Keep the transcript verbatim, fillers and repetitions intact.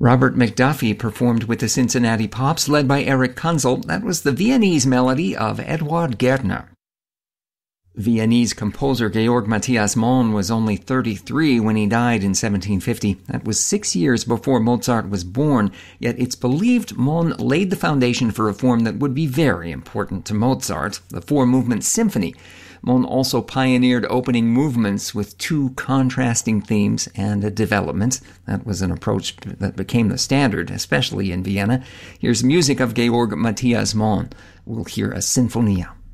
Robert McDuffie performed with the Cincinnati Pops, led by Eric Kunzel. That was the Viennese melody of Eduard Gärtner. Viennese composer Georg Matthias Mohn was only thirty-three when he died in seventeen fifty. That was six years before Mozart was born, yet it's believed Mohn laid the foundation for a form that would be very important to Mozart, the four-movement symphony. Mohn also pioneered opening movements with two contrasting themes and a development. That was an approach that became the standard, especially in Vienna. Here's music of Georg Matthias Mohn. We'll hear a Sinfonia.